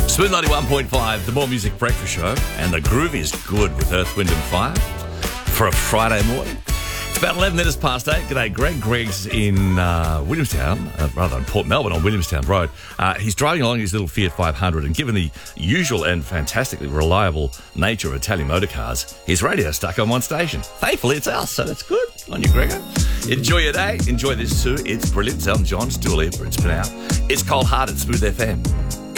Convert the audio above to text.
Smooth 91.5, the More Music Breakfast Show, and the groove is good with Earth, Wind and Fire for a Friday morning. It's about 11 minutes past 8. G'day, Greg. Greg's in Williamstown, rather in Port Melbourne on Williamstown Road. He's driving along his little Fiat 500, and given the usual and fantastically reliable nature of Italian motor cars, his radio's stuck on one station. Thankfully, it's us, so that's good. On you, Gregor. Enjoy your day. Enjoy this too. It's brilliant. It's Elton John, Dua Lipa. It's been out. It's Cold Hearted, Smooth FM.